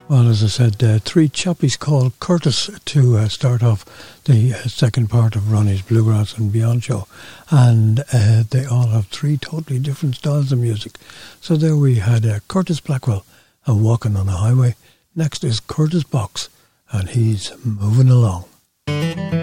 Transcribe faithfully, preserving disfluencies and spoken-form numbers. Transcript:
Well, as I said, uh, three chappies called Curtis to uh, start off the uh, second part of Ronnie's Bluegrass and Beyond show. And uh, they all have three totally different styles of music. So there we had uh, Curtis Blackwell and Walking on a Highway. Next is Curtis Box, and he's Moving Along.